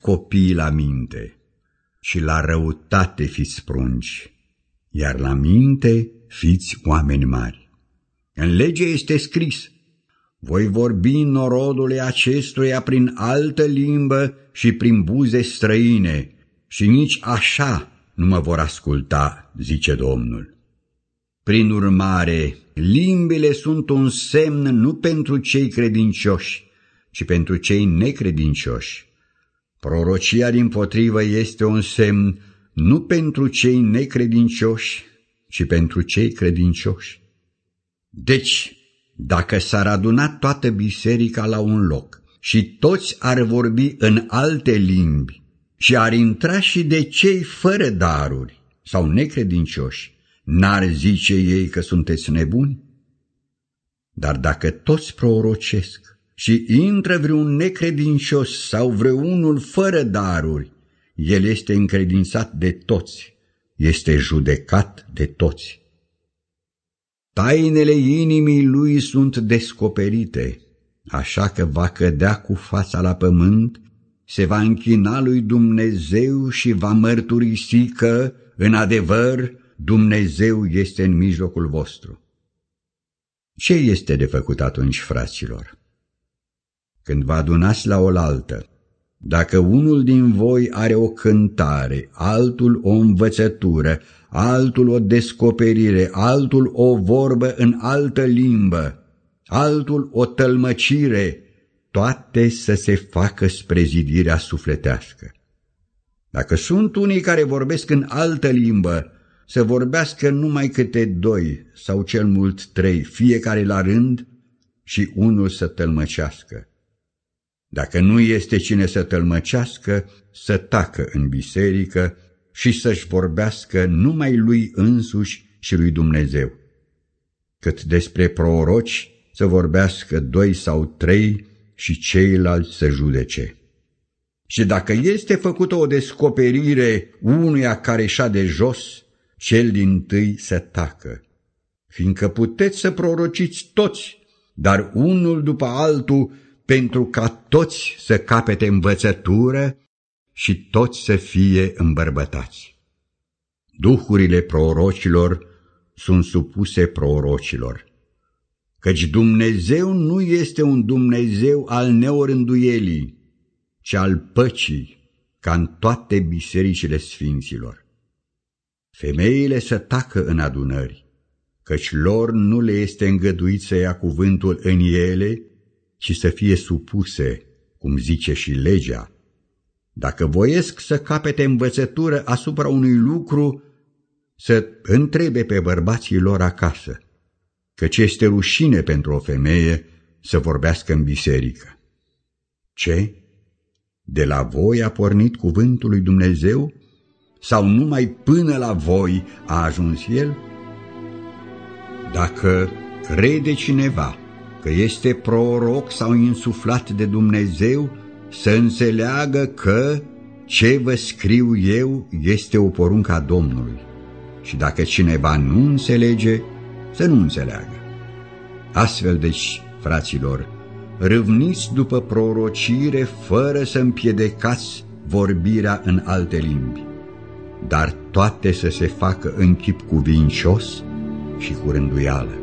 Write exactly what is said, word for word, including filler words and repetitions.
copii la minte și la răutate fiți prunci, iar la minte fiți oameni mari. În lege este scris: voi vorbi norodului acestuia prin altă limbă și prin buze străine, și nici așa nu mă vor asculta, zice Domnul. Prin urmare, limbile sunt un semn nu pentru cei credincioși, ci pentru cei necredincioși. Prorocia dimpotrivă este un semn nu pentru cei necredincioși, ci pentru cei credincioși. Deci, dacă s-ar aduna toată biserica la un loc și toți ar vorbi în alte limbi și ar intra și de cei fără daruri sau necredincioși, n-ar zice ei că sunteți nebuni? Dar dacă toți prorocesc și intră vreun necredincios sau vreunul fără daruri, el este încredințat de toți, este judecat de toți. Tainele inimii lui sunt descoperite, așa că va cădea cu fața la pământ, se va închina lui Dumnezeu și va mărturisi că, în adevăr, Dumnezeu este în mijlocul vostru. Ce este de făcut atunci, fraților? Când vă adunați la oaltă, dacă unul din voi are o cântare, altul o învățătură, altul o descoperire, altul o vorbă în altă limbă, altul o tălmăcire, toate să se facă spre zidirea sufletească. Dacă sunt unii care vorbesc în altă limbă, să vorbească numai câte doi sau cel mult trei, fiecare la rând, și unul să tălmăcească. Dacă nu este cine să tălmăcească, să tacă în biserică și să-și vorbească numai lui însuși și lui Dumnezeu. Cât despre proroci, să vorbească doi sau trei și ceilalți să judece. Și dacă este făcută o descoperire unuia care șade jos, cel dintâi să tacă, fiindcă puteți să prorociți toți, dar unul după altul, pentru ca toți să capete învățătură și toți să fie îmbărbătați. Duhurile prorocilor sunt supuse prorocilor, căci Dumnezeu nu este un Dumnezeu al neorânduielii, ci al păcii, ca în toate bisericile sfinților. Femeile să tacă în adunări, căci lor nu le este îngăduit să ia cuvântul în ele, ci să fie supuse, cum zice și legea. Dacă voiesc să capete învățătură asupra unui lucru, să întrebe pe bărbații lor acasă, căci este rușine pentru o femeie să vorbească în biserică. Ce? De la voi a pornit cuvântul lui Dumnezeu? Sau numai până la voi a ajuns el? Dacă crede cineva că este proroc sau insuflat de Dumnezeu, să înțeleagă că ce vă scriu eu este o poruncă a Domnului. Și dacă cineva nu înțelege, să nu înțeleagă. Astfel, deci, fraților, râvniți după prorocire fără să împiedecați vorbirea în alte limbi, dar toate să se facă în chip cuvincios și cu rânduială.